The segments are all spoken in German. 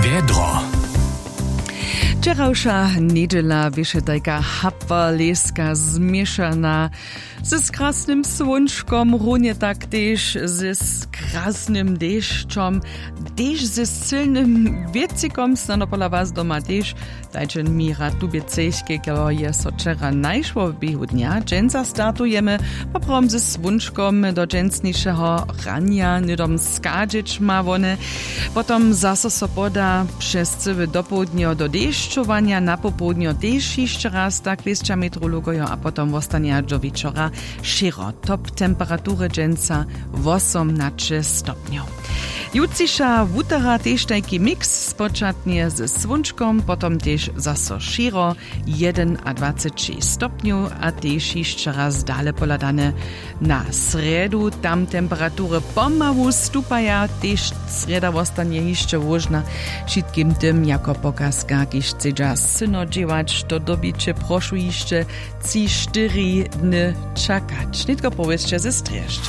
Vedro. Wczorajsza niedziela wyszła taka hapwaleska, zmieszana, z krasnym słonczkom, runie tak też z krasnym deszczom, też z silnym wietrzykom, stanopola was doma też, dajcie mi rad lubię cejśkie, kieło jest od wczora najszło w biegu dnia. Dżęca startujemy poprom ze słonczkom do dżęcniejszego rania, nydom skadzić ma one, potem zaso soboda przez całe dopołudnie do deszczowania, na popołudnie też jeszcze raz, tak wieszcza meteorologoja, a potem ostania do wieczora širo. Top temperatury dżęca 18 stopniów. Jutrzejsza wutera też taki mix, spoczatnie ze słonczkom, potem też zaso širo 21 stopniów, a też jeszcze raz dalej poladane na sredu. Tam temperatury pomału stupają, też sreda ostanie jeszcze łożna. Wszystkim tym jako pokazka, kiż chcedza syno dziewać, to dobicie proszę jeszcze 3-4 dny czekać. Nie tylko powiedzcie ze streszczą.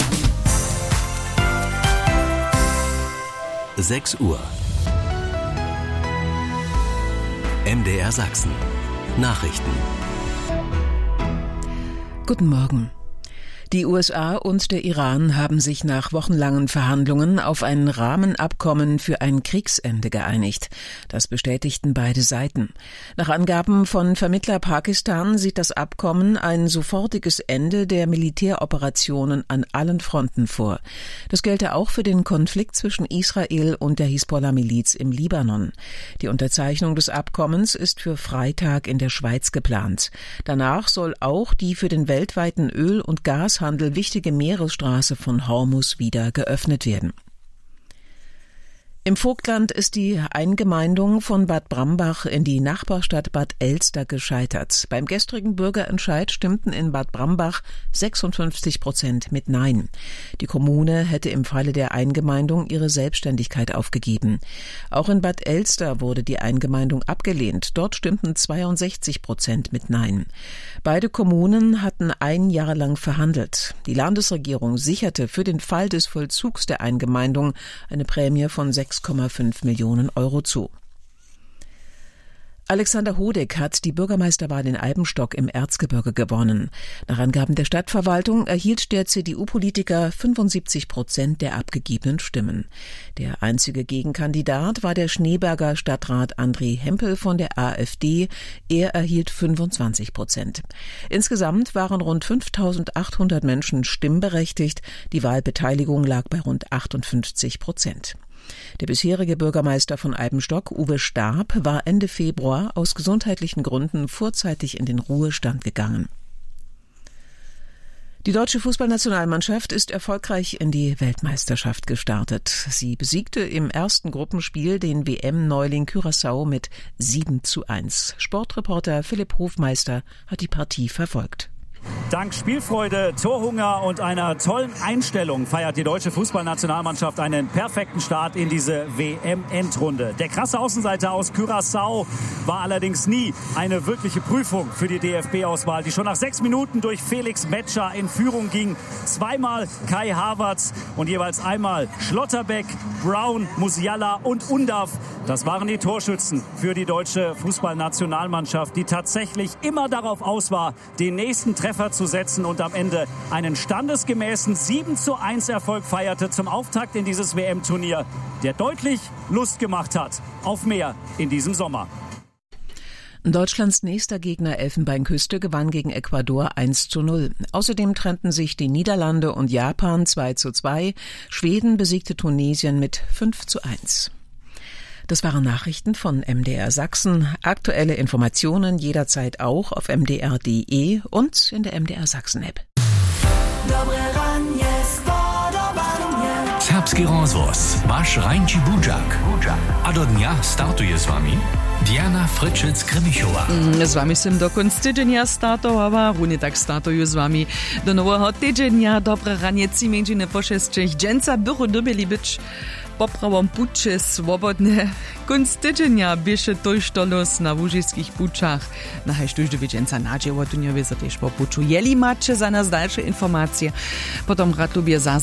6 Uhr. MDR Sachsen. Nachrichten. Guten Morgen. Die USA und der Iran haben sich nach wochenlangen Verhandlungen auf ein Rahmenabkommen für ein Kriegsende geeinigt. Das bestätigten beide Seiten. Nach Angaben von Vermittler Pakistan sieht das Abkommen ein sofortiges Ende der Militäroperationen an allen Fronten vor. Das gelte auch für den Konflikt zwischen Israel und der Hisbollah-Miliz im Libanon. Die Unterzeichnung des Abkommens ist für Freitag in der Schweiz geplant. Danach soll auch die für den weltweiten Öl- und Gashandel wichtige Meeresstraße von Hormuz wieder geöffnet werden. Im Vogtland ist die Eingemeindung von Bad Brambach in die Nachbarstadt Bad Elster gescheitert. Beim gestrigen Bürgerentscheid stimmten in Bad Brambach 56% mit Nein. Die Kommune hätte im Falle der Eingemeindung ihre Selbstständigkeit aufgegeben. Auch in Bad Elster wurde die Eingemeindung abgelehnt. Dort stimmten 62% mit Nein. Beide Kommunen hatten ein Jahr lang verhandelt. Die Landesregierung sicherte für den Fall des Vollzugs der Eingemeindung eine Prämie von 6,5 Millionen Euro zu. Alexander Hodek hat die Bürgermeisterwahl in Eibenstock im Erzgebirge gewonnen. Nach Angaben der Stadtverwaltung erhielt der CDU-Politiker 75% der abgegebenen Stimmen. Der einzige Gegenkandidat war der Schneeberger Stadtrat André Hempel von der AfD. Er erhielt 25%. Insgesamt waren rund 5.800 Menschen stimmberechtigt. Die Wahlbeteiligung lag bei rund 58%. Der bisherige Bürgermeister von Eibenstock, Uwe Starb, war Ende Februar aus gesundheitlichen Gründen vorzeitig in den Ruhestand gegangen. Die deutsche Fußballnationalmannschaft ist erfolgreich in die Weltmeisterschaft gestartet. Sie besiegte im ersten Gruppenspiel den WM-Neuling Curaçao mit 7:1. Sportreporter Philipp Hofmeister hat die Partie verfolgt. Dank Spielfreude, Torhunger und einer tollen Einstellung feiert die deutsche Fußballnationalmannschaft einen perfekten Start in diese WM-Endrunde. Der krasse Außenseiter aus Curaçao war allerdings nie eine wirkliche Prüfung für die DFB-Auswahl, die schon nach 6 Minuten durch Felix Metscher in Führung ging. Zweimal Kai Havertz und jeweils einmal Schlotterbeck, Brown, Musiala und Undav. Das waren die Torschützen für die deutsche Fußballnationalmannschaft, die tatsächlich immer darauf aus war, den nächsten Treffer zu setzen und am Ende einen standesgemäßen 7:1 Erfolg feierte zum Auftakt in dieses WM-Turnier, der deutlich Lust gemacht hat auf mehr in diesem Sommer. Deutschlands nächster Gegner Elfenbeinküste gewann gegen Ecuador 1:0. Außerdem trennten sich die Niederlande und Japan 2:2. Schweden besiegte Tunesien mit 5:1. Das waren Nachrichten von MDR Sachsen. Aktuelle Informationen jederzeit auch auf mdr.de und in der MDR Sachsen App. Serbski rozvoz, waš Rajnči Budžak. A do dnia startuje z vami Diana Fryczec-Kremichowa. Z wami som do konca tydzienia startovala, runie tak startujú z wami do nového tydzienia. Dobre ranie, 3 po 6. Dżęca bychu dobili być po pravom puče swobodne. Konc tydzienia bieše tojšto los na łužiských pučach. Na hajštuž do wiedzenca nadzieło, tu nie wie, że też po puču. Jeli macie za nas dalsze informacje, potom rad lubię